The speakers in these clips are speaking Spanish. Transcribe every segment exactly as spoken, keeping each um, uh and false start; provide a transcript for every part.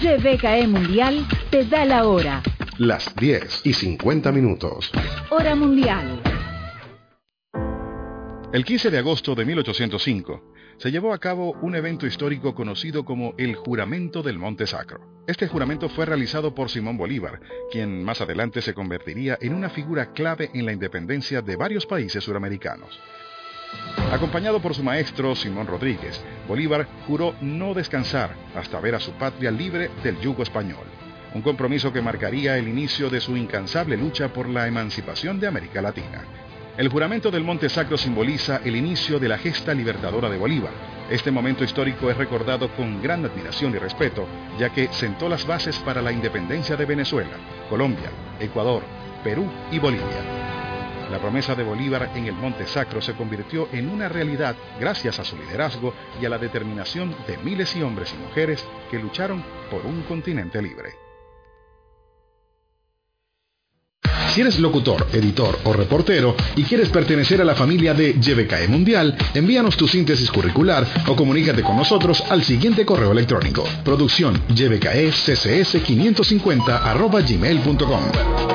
Y B K E Mundial te da la hora. Las diez y cincuenta minutos. Hora mundial. El quince de agosto de mil ochocientos cinco se llevó a cabo un evento histórico conocido como el Juramento del Monte Sacro. Este juramento fue realizado por Simón Bolívar, quien más adelante se convertiría en una figura clave en la independencia de varios países suramericanos. Acompañado por su maestro Simón Rodríguez, Bolívar juró no descansar hasta ver a su patria libre del yugo español, un compromiso que marcaría el inicio de su incansable lucha por la emancipación de América Latina. El juramento del Monte Sacro simboliza el inicio de la gesta libertadora de Bolívar. Este momento histórico es recordado con gran admiración y respeto, ya que sentó las bases para la independencia de Venezuela, Colombia, Ecuador, Perú y Bolivia. La promesa de Bolívar en el Monte Sacro se convirtió en una realidad gracias a su liderazgo y a la determinación de miles y hombres y mujeres que lucharon por un continente libre. Si eres locutor, editor o reportero y quieres pertenecer a la familia de Y B K E Mundial, envíanos tu síntesis curricular o comunícate con nosotros al siguiente correo electrónico: producción y b k e c c s quinientos cincuenta arroba gmail punto com.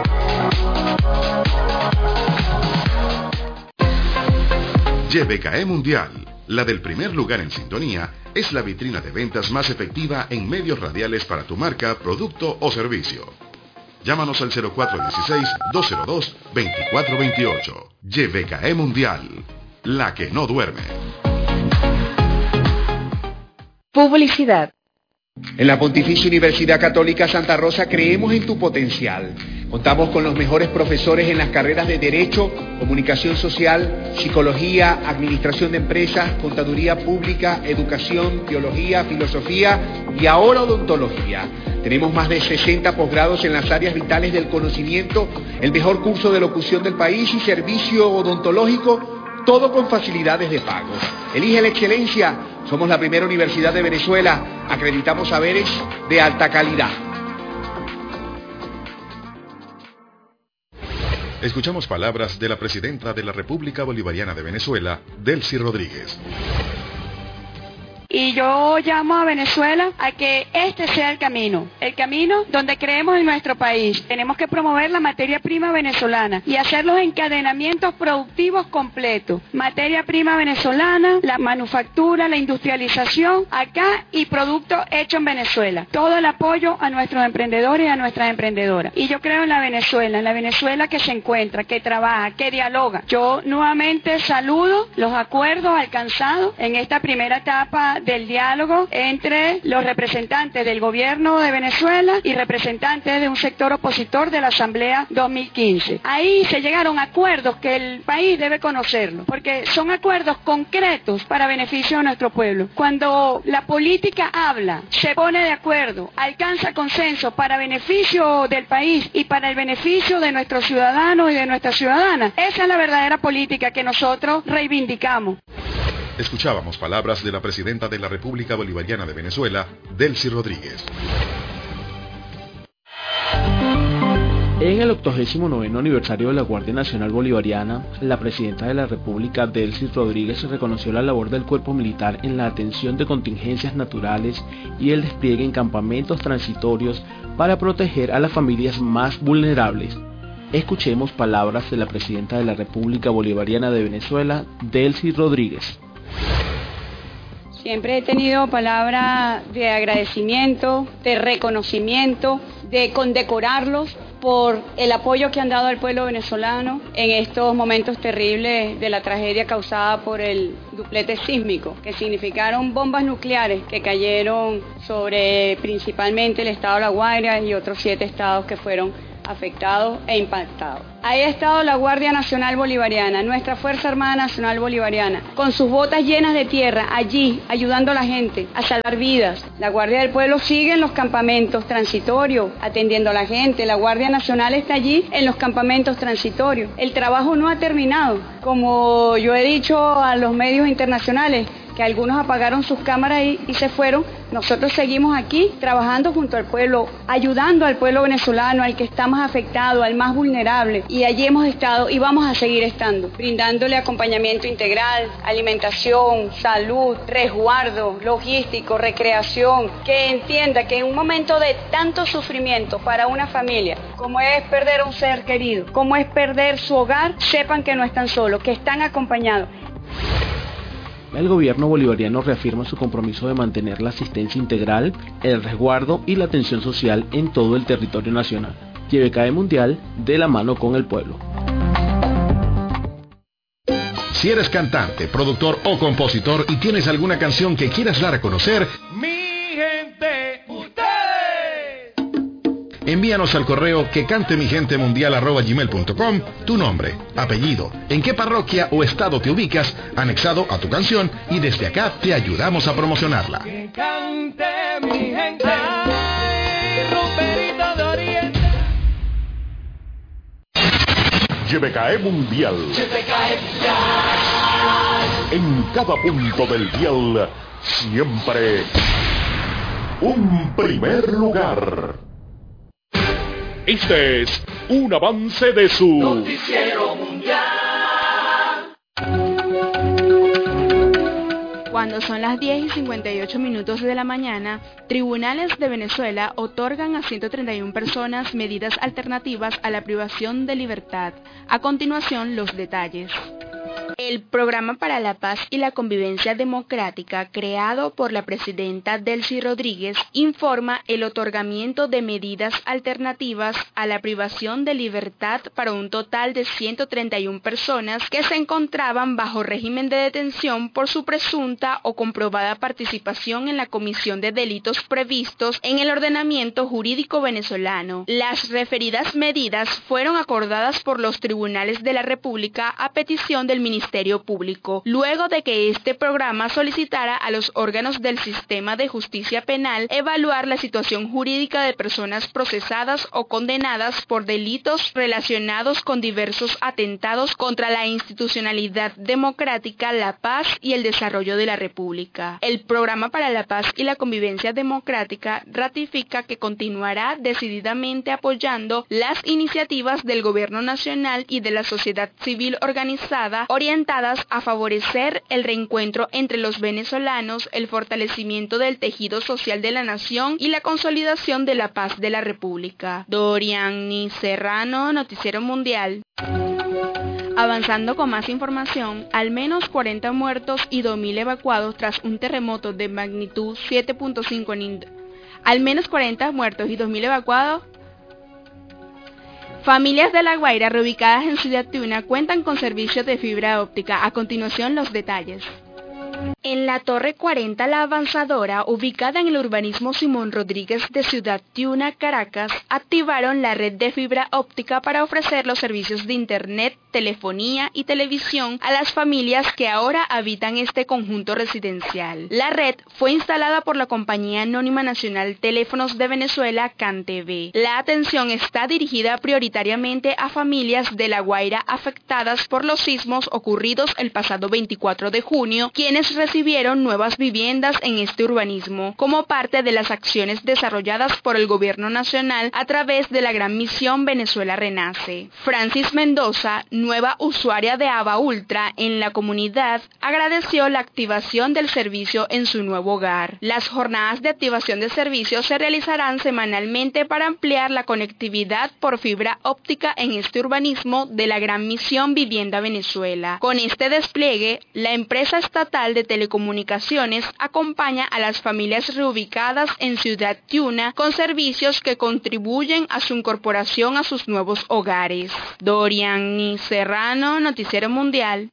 Y B K E Mundial, la del primer lugar en sintonía, es la vitrina de ventas más efectiva en medios radiales para tu marca, producto o servicio. Llámanos al cero cuatro uno seis, dos cero dos, dos cuatro dos ocho. Y B K E Mundial, la que no duerme. Publicidad. En la Pontificia Universidad Católica Santa Rosa creemos en tu potencial. Contamos con los mejores profesores en las carreras de Derecho, Comunicación Social, Psicología, Administración de Empresas, Contaduría Pública, Educación, Teología, Filosofía y ahora Odontología. Tenemos más de sesenta posgrados en las áreas vitales del conocimiento, el mejor curso de locución del país y servicio odontológico, todo con facilidades de pago. Elige la excelencia. Somos la primera universidad de Venezuela. Acreditamos saberes de alta calidad. Escuchamos palabras de la presidenta de la República Bolivariana de Venezuela, Delcy Rodríguez. Y yo llamo a Venezuela a que este sea el camino, el camino donde creemos en nuestro país. Tenemos que promover la materia prima venezolana y hacer los encadenamientos productivos completos. Materia prima venezolana, la manufactura, la industrialización acá y producto hecho en Venezuela. Todo el apoyo a nuestros emprendedores y a nuestras emprendedoras. Y yo creo en la Venezuela, en la Venezuela que se encuentra, que trabaja, que dialoga. Yo nuevamente saludo los acuerdos alcanzados en esta primera etapa del diálogo entre los representantes del gobierno de Venezuela y representantes de un sector opositor de la Asamblea dos mil quince. Ahí se llegaron a acuerdos que el país debe conocerlo, porque son acuerdos concretos para beneficio de nuestro pueblo. Cuando la política habla, se pone de acuerdo, alcanza consenso para beneficio del país y para el beneficio de nuestros ciudadanos y de nuestras ciudadanas, esa es la verdadera política que nosotros reivindicamos. Escuchábamos palabras de la presidenta de la República Bolivariana de Venezuela, Delcy Rodríguez. En el octogésimo noveno aniversario de la Guardia Nacional Bolivariana, la presidenta de la República, Delcy Rodríguez, reconoció la labor del cuerpo militar en la atención de contingencias naturales y el despliegue en campamentos transitorios para proteger a las familias más vulnerables. Escuchemos palabras de la presidenta de la República Bolivariana de Venezuela, Delcy Rodríguez. Siempre he tenido palabra de agradecimiento, de reconocimiento, de condecorarlos por el apoyo que han dado al pueblo venezolano en estos momentos terribles de la tragedia causada por el duplete sísmico, que significaron bombas nucleares que cayeron sobre principalmente el estado de La Guaira y otros siete estados que fueron afectados e impactados. Ahí ha estado la Guardia Nacional Bolivariana, nuestra Fuerza Armada Nacional Bolivariana, con sus botas llenas de tierra, allí, ayudando a la gente a salvar vidas. La Guardia del Pueblo sigue en los campamentos transitorios, atendiendo a la gente. La Guardia Nacional está allí en los campamentos transitorios. El trabajo no ha terminado. Como yo he dicho a los medios internacionales, que algunos apagaron sus cámaras y, y se fueron, nosotros seguimos aquí trabajando junto al pueblo, ayudando al pueblo venezolano, al que está más afectado, al más vulnerable. Y allí hemos estado y vamos a seguir estando, brindándole acompañamiento integral, alimentación, salud, resguardo, logístico, recreación, que entienda que en un momento de tanto sufrimiento para una familia, como es perder a un ser querido, como es perder su hogar, sepan que no están solos, que están acompañados. El gobierno bolivariano reafirma su compromiso de mantener la asistencia integral, el resguardo y la atención social en todo el territorio nacional. Y B K E Mundial, de la mano con el pueblo. Si eres cantante, productor o compositor y tienes alguna canción que quieras dar a conocer, mi gente, ustedes. Envíanos al correo que cante mi gente mundial arroba gmail punto com tu nombre, apellido, en qué parroquia o estado te ubicas, anexado a tu canción, y desde acá te ayudamos a promocionarla. Que cante mi gente. Ay, Rumberito de Oriente. Y B K E Mundial. Y B K E Mundial. En cada punto del dial, siempre un primer lugar. Este es un avance de su Noticiero Mundial. Cuando son las diez y cincuenta y ocho minutos de la mañana, tribunales de Venezuela otorgan a ciento treinta y una personas medidas alternativas a la privación de libertad. A continuación, los detalles. El Programa para la Paz y la Convivencia Democrática, creado por la presidenta Delcy Rodríguez, informa el otorgamiento de medidas alternativas a la privación de libertad para un total de ciento treinta y una personas que se encontraban bajo régimen de detención por su presunta o comprobada participación en la comisión de delitos previstos en el ordenamiento jurídico venezolano. Las referidas medidas fueron acordadas por los tribunales de la República a petición del Ministerio Público, luego de que este programa solicitara a los órganos del sistema de justicia penal evaluar la situación jurídica de personas procesadas o condenadas por delitos relacionados con diversos atentados contra la institucionalidad democrática, la paz y el desarrollo de la República. El Programa para la Paz y la Convivencia Democrática ratifica que continuará decididamente apoyando las iniciativas del Gobierno Nacional y de la sociedad civil organizada orientadas a favorecer el reencuentro entre los venezolanos, el fortalecimiento del tejido social de la nación y la consolidación de la paz de la República. Doriani Serrano, Noticiero Mundial. Avanzando con más información, al menos cuarenta muertos y dos mil evacuados tras un terremoto de magnitud siete punto cinco en Indo- Al menos cuarenta muertos y dos mil evacuados. Familias de La Guaira reubicadas en Ciudad Tuna cuentan con servicios de fibra óptica. A continuación, los detalles. En la Torre cuarenta La Avanzadora, ubicada en el urbanismo Simón Rodríguez de Ciudad Tuna, Caracas, activaron la red de fibra óptica para ofrecer los servicios de internet, telefonía y televisión a las familias que ahora habitan este conjunto residencial. La red fue instalada por la Compañía Anónima Nacional Teléfonos de Venezuela, CanTV. La atención está dirigida prioritariamente a familias de La Guaira afectadas por los sismos ocurridos el pasado veinticuatro de junio, quienes recibieron nuevas viviendas en este urbanismo, como parte de las acciones desarrolladas por el Gobierno Nacional a través de la Gran Misión Venezuela Renace. Francis Mendoza, nueva usuaria de Ava Ultra en la comunidad, agradeció la activación del servicio en su nuevo hogar. Las jornadas de activación de servicios se realizarán semanalmente para ampliar la conectividad por fibra óptica en este urbanismo de la Gran Misión Vivienda Venezuela. Con este despliegue, la empresa estatal de telecomunicaciones acompaña a las familias reubicadas en Ciudad Tuna con servicios que contribuyen a su incorporación a sus nuevos hogares. Doriani Serrano, Noticiero Mundial.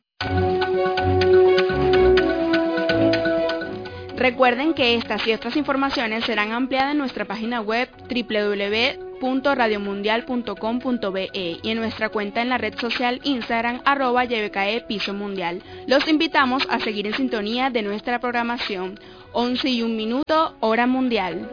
Recuerden que estas y otras informaciones serán ampliadas en nuestra página web doble u doble u doble u punto radio mundial punto com punto be y en nuestra cuenta en la red social Instagram arroba Y B K E Piso Mundial. Los invitamos a seguir en sintonía de nuestra programación. once y un minuto, hora mundial.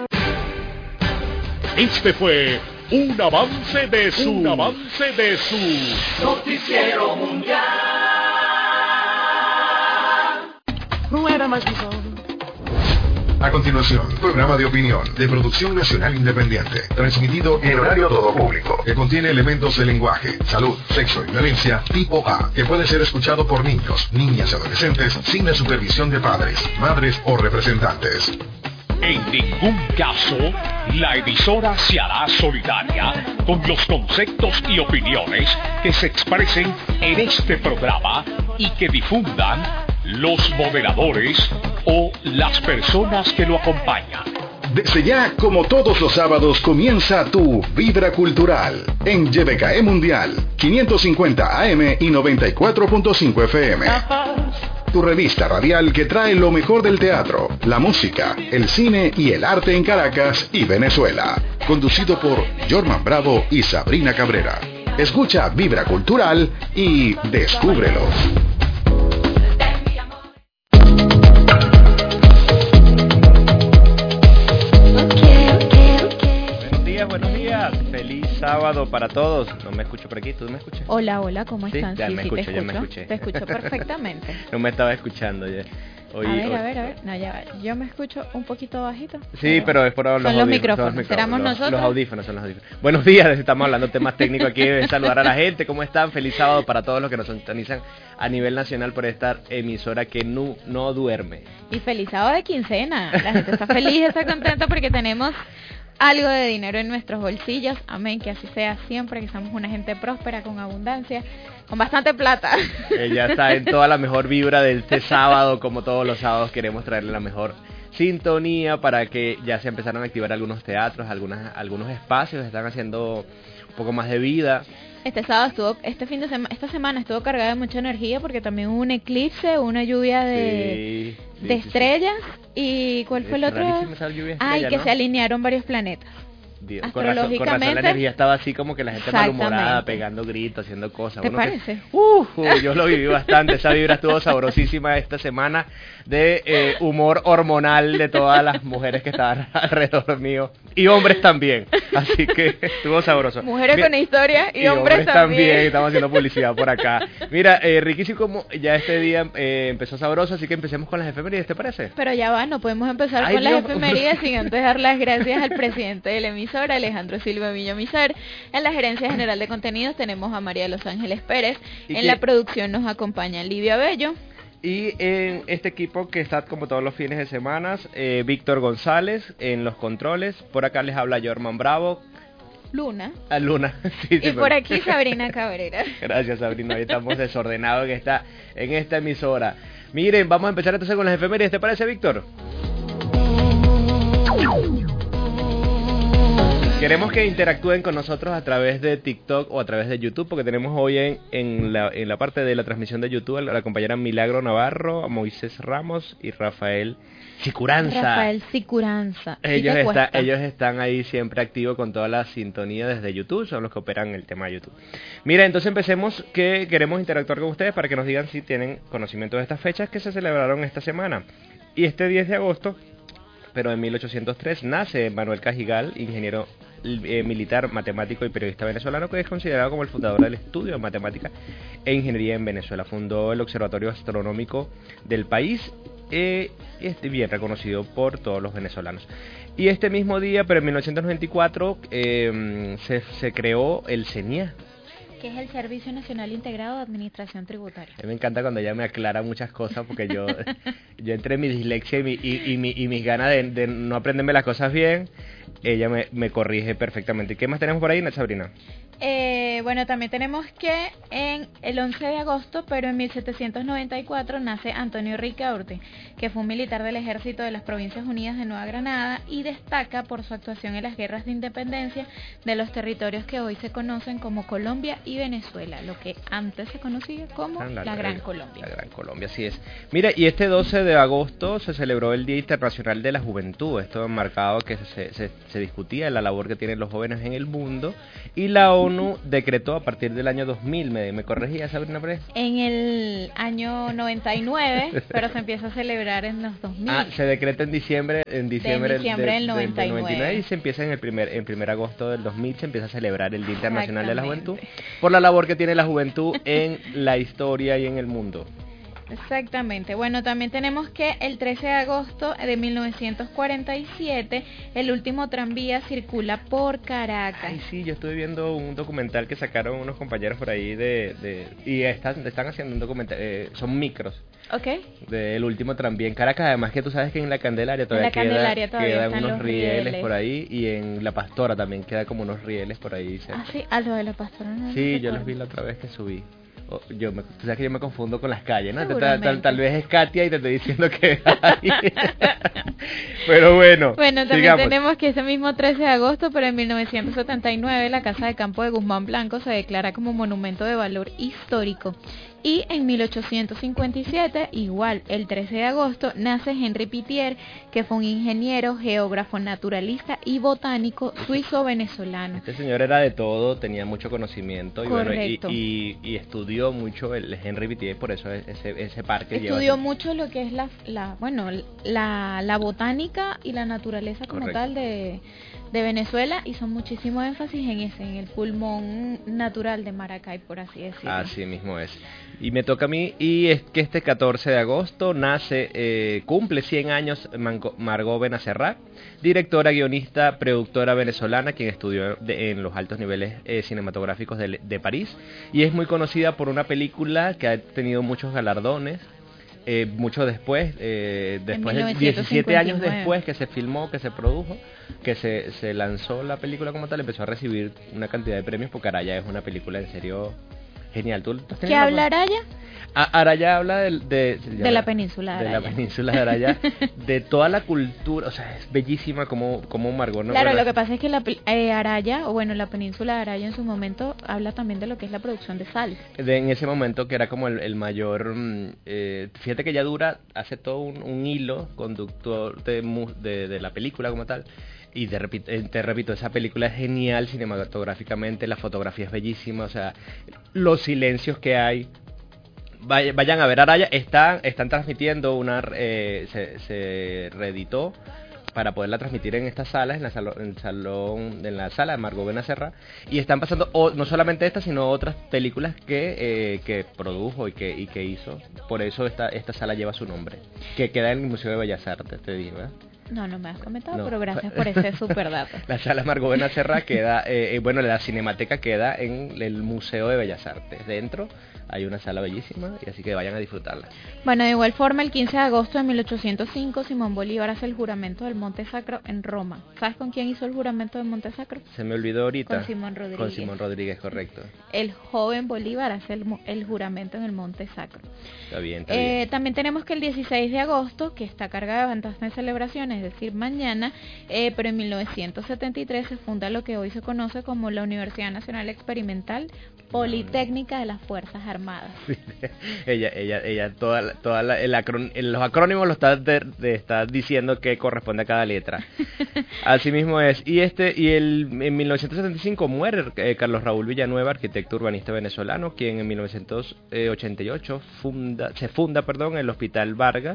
Este fue un avance de su, un avance de su Noticiero Mundial. Where am I supposed? A continuación, programa de opinión de producción nacional independiente, transmitido en horario todo público, que contiene elementos de lenguaje, salud, sexo y violencia tipo A, que puede ser escuchado por niños, niñas y adolescentes sin la supervisión de padres, madres o representantes. En ningún caso, la emisora se hará solidaria con los conceptos y opiniones que se expresen en este programa y que difundan los moderadores o las personas que lo acompañan. Desde ya, como todos los sábados, comienza tu Vibra Cultural en Y B K E Mundial, quinientos cincuenta A M y noventa y cuatro punto cinco F M. Tu revista radial que trae lo mejor del teatro, la música, el cine y el arte en Caracas y Venezuela. Conducido por Jorman Bravo y Sabrina Cabrera. Escucha Vibra Cultural y descúbrelo. Buenos días, feliz sábado para todos. No me escucho por aquí, ¿tú me escuchas? Hola, hola, ¿cómo ¿Sí? están? Ya Sí, me sí, escucho, te ya me escucho, escuché. te escucho perfectamente. No me estaba escuchando ya. Hoy, a ver, hoy... a ver, a ver, no, ya va. Yo me escucho un poquito bajito. Sí, pero, pero es por los, son los micrófonos, los ¿seramos los, nosotros? Los audífonos, son los audífonos. Buenos días, estamos hablando de temas técnicos aquí, de saludar a la gente, ¿cómo están? Feliz sábado para todos los que nos sintonizan a nivel nacional por esta emisora que no, no duerme. Y feliz sábado de quincena, la gente está feliz, está contenta porque tenemos algo de dinero en nuestros bolsillos, amén, que así sea siempre, que somos una gente próspera, con abundancia, con bastante plata. Ella está en toda la mejor vibra de este sábado, como todos los sábados queremos traerle la mejor sintonía para que ya se empezaron a activar algunos teatros, algunas, algunos espacios, están haciendo un poco más de vida. Este sábado estuvo, este fin de semana, esta semana estuvo cargada de mucha energía porque también hubo un eclipse, una lluvia de, sí, sí, de sí, estrellas sí. y ¿cuál fue el Es otro? rarísima esa lluvia de Ay, estrella, que ¿no? se alinearon varios planetas. Dios, con, razón, con razón la energía estaba así como que la gente malhumorada, pegando gritos, haciendo cosas. ¿Te Uno parece? Que, uh, uh, yo lo viví bastante, esa vibra estuvo sabrosísima esta semana de eh, humor hormonal de todas las mujeres que estaban alrededor mío y hombres también, así que estuvo sabroso. Mujeres Mira, con historia y, y hombres, hombres también. también. Estamos haciendo publicidad por acá. Mira, eh, riquísimo como ya este día eh, empezó sabroso, así que empecemos con las efemérides, ¿te parece? Pero ya va, no podemos empezar Ay, con Dios. las efemérides sin antes dar las gracias al presidente de la emisora, Alejandro Silva Villamizar. En la gerencia general de contenidos tenemos a María Los Ángeles Pérez. En que... la producción nos acompaña Livia Bello. Y en este equipo que está como todos los fines de semana, eh, Víctor González en los controles. Por acá les habla Jorman Bravo. Luna. A Luna. Sí, y sí, por pero... aquí Sabrina Cabrera. Gracias, Sabrina. Hoy estamos desordenados en esta, en esta emisora. Miren, vamos a empezar entonces con las efemérides. ¿Te parece, Víctor? Queremos que interactúen con nosotros a través de TikTok o a través de YouTube, porque tenemos hoy en, en, la, en la parte de la transmisión de YouTube a la compañera Milagro Navarro, a Moisés Ramos y Rafael Sicuranza. Rafael Sicuranza. Ellos, está, ellos están ahí siempre activos con toda la sintonía desde YouTube, son los que operan el tema de YouTube. Mira, entonces empecemos, que queremos interactuar con ustedes para que nos digan si tienen conocimiento de estas fechas que se celebraron esta semana. Y este diez de agosto, pero en mil ochocientos tres, nace Manuel Cajigal, ingeniero eh, militar, matemático y periodista venezolano, que es considerado como el fundador del estudio de matemática e ingeniería en Venezuela. Fundó el Observatorio Astronómico del país eh, y es bien reconocido por todos los venezolanos. Y este mismo día, pero en mil novecientos noventa y cuatro, eh, se, se creó el CENIA, que es el Servicio Nacional Integrado de Administración Tributaria. A mí me encanta cuando ella me aclara muchas cosas, porque yo, yo entre mi dislexia y, mi, y, y, mi, y mis ganas de, de no aprenderme las cosas bien, ella me, me corrige perfectamente. ¿Qué más tenemos por ahí, Sabrina? Eh, bueno, también tenemos que en el once de agosto, pero en mil setecientos noventa y cuatro, nace Antonio Ricaurte, que fue un militar del ejército de las Provincias Unidas de Nueva Granada y destaca por su actuación en las guerras de independencia de los territorios que hoy se conocen como Colombia y Venezuela, lo que antes se conocía como la, la Gran Colombia. La Gran Colombia, así es. Mira, y este doce de agosto se celebró el Día Internacional de la Juventud. Esto ha marcado que se, se, se discutía la labor que tienen los jóvenes en el mundo, y la ONU decretó a partir del año dos mil, ¿me, me corregía, Sabrina Pérez? En el año noventa y nueve, pero se empieza a celebrar en los dos mil. Ah, se decreta en diciembre, en diciembre, de diciembre de, del noventa y nueve. De, de noventa y nueve, y se empieza en el primer, en primer agosto del dos mil, se empieza a celebrar el Día Internacional de la Juventud, por la labor que tiene la juventud en la historia y en el mundo. Exactamente. Bueno, también tenemos que el trece de agosto de mil novecientos cuarenta y siete, el último tranvía circula por Caracas. Ay, sí, yo estuve viendo un documental que sacaron unos compañeros por ahí de... de y están, están haciendo un documental, eh, son micros. Ok. Del último tranvía en Caracas, además que tú sabes que en la Candelaria todavía, en la Candelaria queda, todavía quedan están unos los rieles, rieles por ahí, y en La Pastora también queda como unos rieles por ahí cerca. Ah, sí, a lo de La Pastora no. Sí, no yo los recuerdo. vi la otra vez que subí. Oh, yo me, tú sabes que yo me confundo con las calles, ¿no? Tal, Seguramente. tal, tal vez es Katia y te estoy diciendo que hay. Pero bueno, Bueno, también sigamos. tenemos que ese mismo trece de agosto, pero en mil novecientos setenta y nueve, la Casa de Campo de Guzmán Blanco se declara como monumento de valor histórico. Y en mil ochocientos cincuenta y siete, igual, el trece de agosto, nace Henri Pittier, que fue un ingeniero, geógrafo, naturalista y botánico suizo-venezolano. Este señor era de todo, tenía mucho conocimiento y, bueno, y, Correcto. y, y estudió mucho el Henri Pittier, por eso ese, ese parque lleva Estudió ese- mucho lo que es la, la bueno, la, la botánica y la naturaleza como Correcto. tal de, de Venezuela, y son muchísimo énfasis en ese, en el pulmón natural de Maracay, por así decirlo. Así mismo es. Y me toca a mí, y es que este catorce de agosto nace, eh, cumple cien años Mango- Margot Benacerrá, directora, guionista, productora venezolana, quien estudió de- en los altos niveles eh, cinematográficos de, de París, y es muy conocida por una película que ha tenido muchos galardones, eh, mucho después, eh, después de diecisiete años después que se filmó, que se produjo, que se, se lanzó la película como tal, empezó a recibir una cantidad de premios, porque Araya es una película en serio genial. ¿Tú, tú has ¿Qué tenido habla alguna- Araya? A- Araya habla de, de, De la península de de la Araya. península de Araya, de toda la cultura, o sea, es bellísima como, como Margot, ¿no? Claro, Bueno, lo que pasa es que la pe- eh, Araya, o bueno, la península de Araya en su momento habla también de lo que es la producción de sal. de- en ese momento que era como el, el mayor, mm, eh, fíjate que ella dura, hace todo un, un hilo conductor de, mu- de, de la película como tal. Y te repito, eh, te repito, esa película es genial cinematográficamente, la fotografía es bellísima, o sea, los silencios que hay. Vay- Vayan a ver Araya, están, están transmitiendo una, eh, se, se reeditó para poderla transmitir en estas salas, en la, salo- en el salón, en la sala de Margot Benacerrá, y están pasando o- no solamente esta, sino otras películas que, eh, que produjo y que, y que hizo. Por eso esta, esta sala lleva su nombre, que queda en el Museo de Bellas Artes, te digo, ¿eh? No, no me has comentado, No. pero gracias por ese super dato. La sala Margot Benacerrá queda, eh, eh, bueno, la Cinemateca queda en el Museo de Bellas Artes. Dentro hay una sala bellísima, y así que vayan a disfrutarla. Bueno, de igual forma, el quince de agosto de mil ochocientos cinco, Simón Bolívar hace el juramento del Monte Sacro en Roma. ¿Sabes con quién hizo el juramento del Monte Sacro? Se me olvidó ahorita. Con Simón Rodríguez. Con Simón Rodríguez, correcto. El joven Bolívar hace el, mo- el juramento en el Monte Sacro. Está bien, está Eh, bien. también tenemos que el dieciséis de agosto, que está cargada de bastantes celebraciones, es decir, mañana, eh, pero en mil novecientos setenta y tres se funda lo que hoy se conoce como la Universidad Nacional Experimental Politécnica de las Fuerzas Armadas. ella, ella, ella, toda, la- toda la- el acron- el- los acrónimos lo está, de- de- está diciendo que corresponde a cada letra. Así mismo es. Y este, y el, en mil novecientos setenta y cinco muere eh, Carlos Raúl Villanueva, arquitecto urbanista venezolano, quien en mil novecientos ochenta y ocho funda, se funda, perdón, el Hospital Vargas.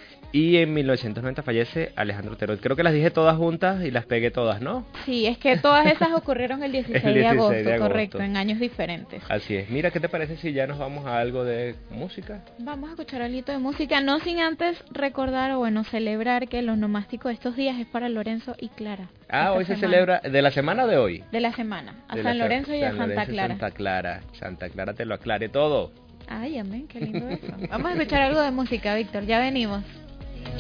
Y en mil novecientos noventa fallece Alejandro Otero. Creo que las dije todas juntas y las pegué todas, ¿no? Sí, es que todas esas ocurrieron el dieciséis, El de, dieciséis agosto, de agosto. correcto, en años diferentes. Así es. Mira, ¿qué te parece si ya nos vamos a algo de música? Vamos a escuchar algo de música, no sin antes recordar o bueno, celebrar que los nomástico de estos días es para Lorenzo y Clara. Ah, Esta hoy se semana. celebra, ¿de la semana o de hoy? De la semana, a De San la- Lorenzo y a San Santa Lorenzo y Clara. Santa Clara. Santa Clara te lo aclare todo. Ay, amén, qué lindo eso. Vamos a escuchar algo de música, Víctor, ya venimos.